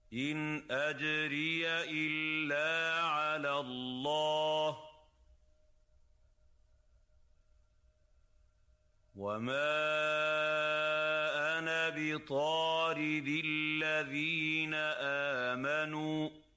إن أجري إلا على الله وما أنا بطارد الذين آمنوا